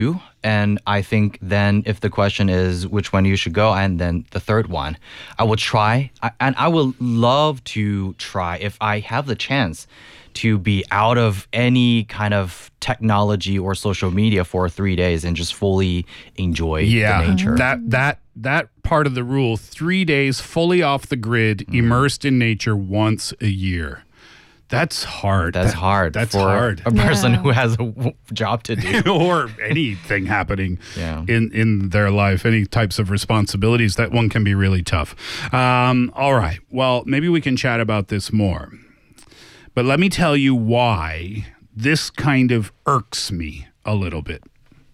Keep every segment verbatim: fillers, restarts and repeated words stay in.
And I think then if the question is which one you should go, and then the third one, I will try. I, and I will love to try if I have the chance to be out of any kind of technology or social media for three days and just fully enjoy yeah, the nature. That that that part of the rule, three days fully off the grid, mm. immersed in nature once a year. That's hard. That's that, hard That's for hard. a person yeah. who has a w- job to do. or anything happening yeah. in, in their life, any types of responsibilities. That one can be really tough. Um, all right. Well, maybe we can chat about this more. But let me tell you why this kind of irks me a little bit.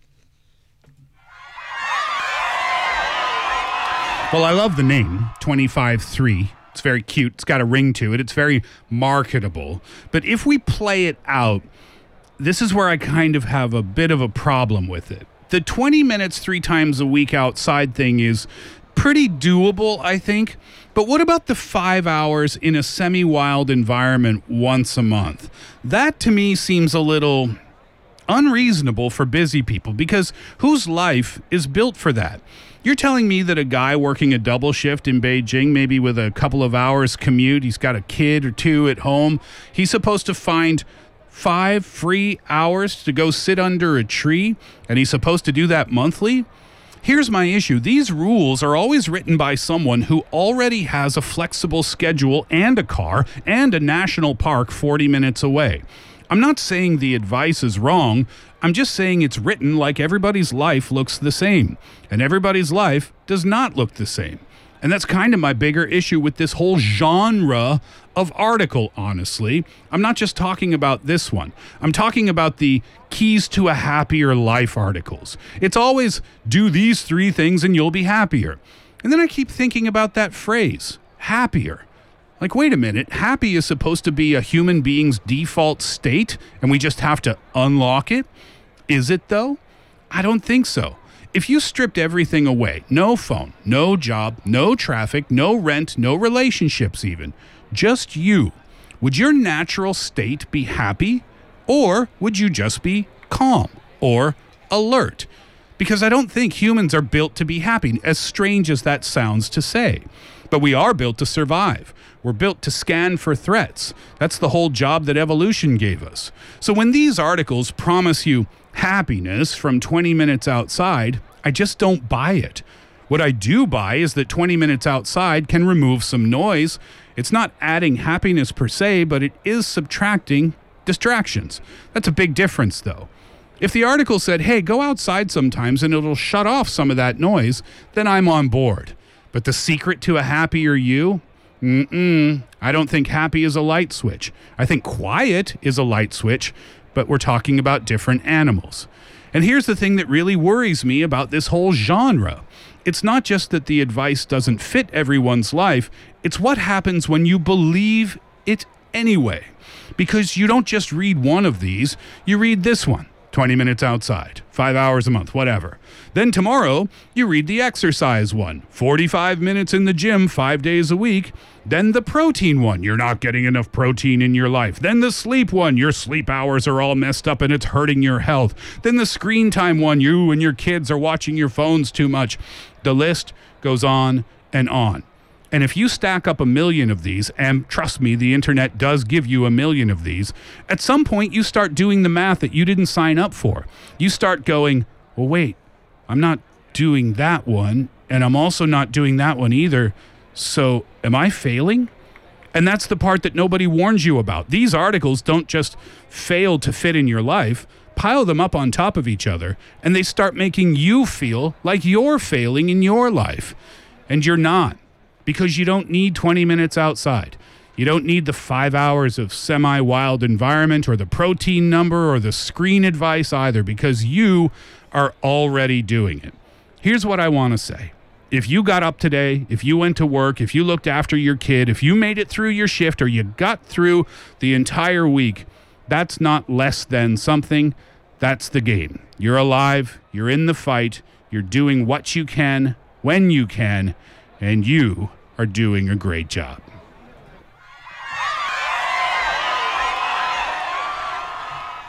Well, I love the name, twenty-five three. It's very cute. It's got a ring to it. It's very marketable. But if we play it out, this is where I kind of have a bit of a problem with it. The twenty minutes three times a week outside thing is pretty doable, I think. But what about the five hours in a semi-wild environment once a month? That to me seems a little unreasonable for busy people, because whose life is built for that? You're telling me that a guy working a double shift in Beijing, maybe with a couple of hours commute, he's got a kid or two at home, he's supposed to find five free hours to go sit under a tree, and he's supposed to do that monthly? Here's my issue. These rules are always written by someone who already has a flexible schedule and a car and a national park forty minutes away. I'm not saying the advice is wrong. I'm just saying it's written like everybody's life looks the same. And everybody's life does not look the same. And that's kind of my bigger issue with this whole genre of article, honestly. I'm not just talking about this one. I'm talking about the keys to a happier life articles. It's always do these three things and you'll be happier. And then I keep thinking about that phrase, happier. Like, wait a minute, happy is supposed to be a human being's default state, and we just have to unlock it? Is it, though? I don't think so. If you stripped everything away, no phone, no job, no traffic, no rent, no relationships even, just you, would your natural state be happy? Or would you just be calm or alert? Because I don't think humans are built to be happy, as strange as that sounds to say. But we are built to survive. We're built to scan for threats. That's the whole job that evolution gave us. So when these articles promise you happiness from twenty minutes outside, I just don't buy it. What I do buy is that twenty minutes outside can remove some noise. It's not adding happiness per se, but it is subtracting distractions. That's a big difference, though. If the article said, hey, go outside sometimes and it'll shut off some of that noise, then I'm on board. But the secret to a happier you? Mm-mm. I don't think happy is a light switch. I think quiet is a light switch, but we're talking about different animals. And here's the thing that really worries me about this whole genre. It's not just that the advice doesn't fit everyone's life, it's what happens when you believe it anyway. Because you don't just read one of these, you read this one. twenty minutes outside, five hours a month, whatever. Then tomorrow, you read the exercise one, forty-five minutes in the gym, five days a week. Then the protein one, you're not getting enough protein in your life. Then the sleep one, your sleep hours are all messed up and it's hurting your health. Then the screen time one, you and your kids are watching your phones too much. The list goes on and on. And if you stack up a million of these, and trust me, the internet does give you a million of these, at some point you start doing the math that you didn't sign up for. You start going, well, wait, I'm not doing that one, and I'm also not doing that one either. So am I failing? And that's the part that nobody warns you about. These articles don't just fail to fit in your life. Pile them up on top of each other, and they start making you feel like you're failing in your life. And you're not. Because you don't need twenty minutes outside. You don't need the five hours of semi-wild environment or the protein number or the screen advice either, because you are already doing it. Here's what I want to say. If you got up today, if you went to work, if you looked after your kid, if you made it through your shift or you got through the entire week, that's not less than something. That's the game. You're alive. You're in the fight. You're doing what you can, when you can, and you are doing a great job.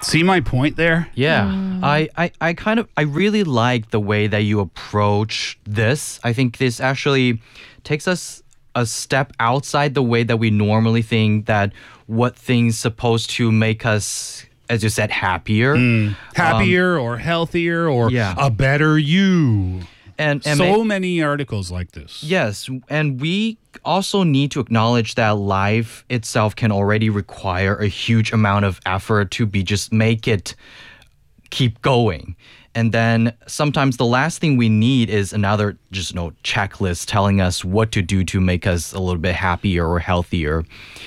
See my point there? Yeah, I, I, I kind of, I really like the way that you approach this. I think this actually takes us a step outside the way that we normally think that what things supposed to make us, as you said, happier. Happier or healthier or yeah. a better you. And, and so ma- many articles like this. Yes, and we also need to acknowledge that life itself can already require a huge amount of effort to be just make it keep going. And then sometimes the last thing we need is another just you know checklist telling us what to do to make us a little bit happier or healthier.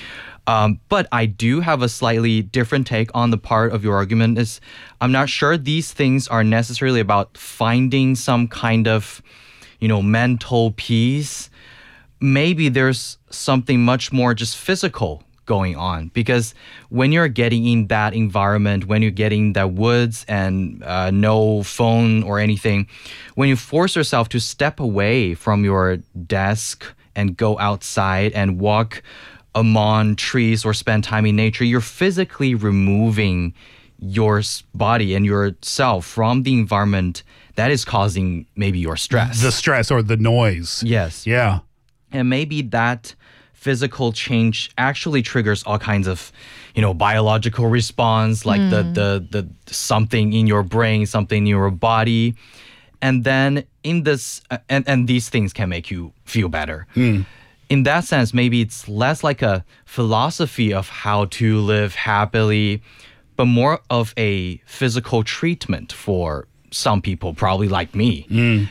Um, but I do have a slightly different take on the part of your argument is I'm not sure these things are necessarily about finding some kind of, you know, mental peace. Maybe there's something much more just physical going on because when you're getting in that environment, when you're getting that woods and uh, no phone or anything, when you force yourself to step away from your desk and go outside and walk among trees or spend time in nature, you're physically removing your s- body and yourself from the environment that is causing maybe your stress. The stress or the noise. Yes. Yeah. And maybe that physical change actually triggers all kinds of, you know, biological response, like the, the the something in your brain, something in your body. And then in this, uh, and, and these things can make you feel better. In that sense, maybe it's less like a philosophy of how to live happily, but more of a physical treatment for some people, probably like me.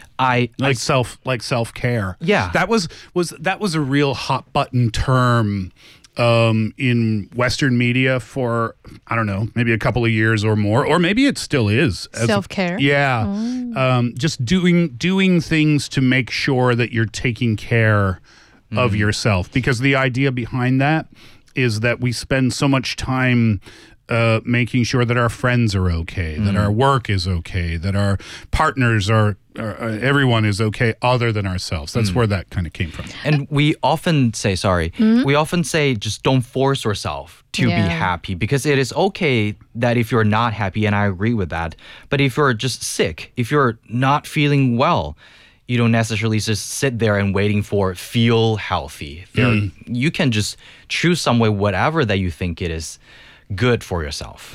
I Like I, self like self-care. Yeah. That was was that was a real hot button term um, in Western media for, I don't know, maybe a couple of years or more, or maybe it still is. As- Self-care? Yeah. Um, just doing doing things to make sure that you're taking care of yourself. Because the idea behind that is that we spend so much time uh, making sure that our friends are okay, that our work is okay, that our partners are, are uh, everyone is okay other than ourselves. That's where that kind of came from. And we often say, sorry, we often say just don't force yourself to Yeah. be happy because it is okay that if you're not happy, and I agree with that, but if you're just sick, if you're not feeling well, you don't necessarily just sit there and waiting for feel healthy. There, you can just choose some way, whatever that you think it is good for yourself.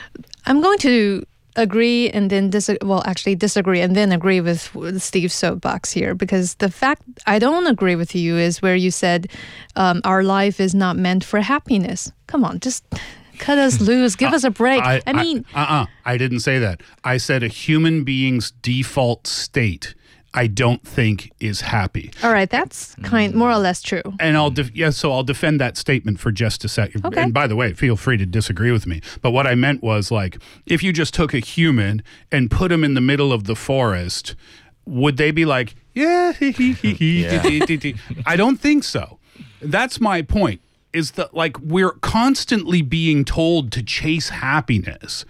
I'm going to agree and then dis- well actually disagree and then agree with, with Steve's soapbox here, because the fact I don't agree with you is where you said um, our life is not meant for happiness. Come on, just cut us loose, give us a break. I, I mean I, uh-uh, I didn't say that. I said a human being's default state I don't think is happy. all right, that's kind more or less true. And I'll def- yeah, so I'll defend that statement for just a second. Okay. And by the way, feel free to disagree with me. But what I meant was, like, if you just took a human and put him in the middle of the forest, would they be like, yeah, he, he, he, he, Yeah. dee, dee, dee, dee." I don't think so. That's my point. Is that, like, we're constantly being told to chase happiness,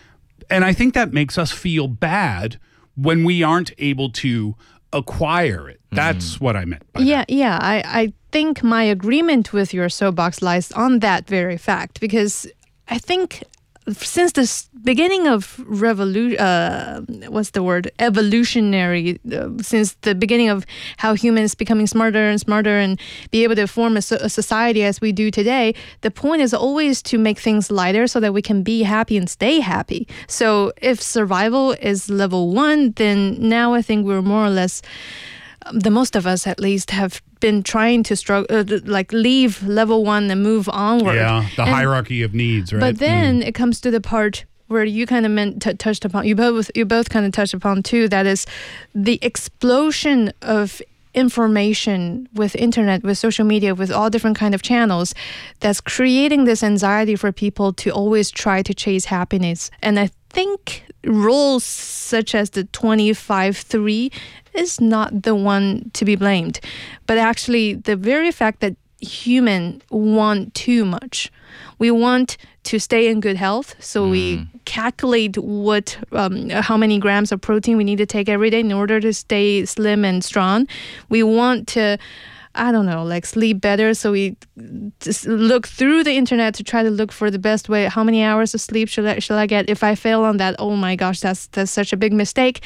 and I think that makes us feel bad when we aren't able to acquire it. That's what I meant by Yeah, that. yeah. I, I think my agreement with your soapbox lies on that very fact, because I think since the s- beginning of revolution, uh, what's the word? Evolutionary, uh, since the beginning of how humans becoming smarter and smarter and be able to form a, so- a society as we do today, the point is always to make things lighter so that we can be happy and stay happy. So if survival is level one, then now I think we're more or less, the most of us at least, have been trying to struggle, uh, th- like leave level one and move onward. Yeah, the And- hierarchy of needs, right? But then it comes to the part where you kind of meant t- touched upon. You both you both kind of touched upon too. That is the explosion of information with internet, with social media, with all different kind of channels, that's creating this anxiety for people to always try to chase happiness. And I think rules such as the twenty-five three is not the one to be blamed, but actually the very fact that human want too much. We want to stay in good health, so we calculate what um, how many grams of protein we need to take every day in order to stay slim and strong. We want to I don't know, like sleep better. So we just look through the internet to try to look for the best way. How many hours of sleep should I should I get? If I fail on that, oh my gosh, that's that's such a big mistake.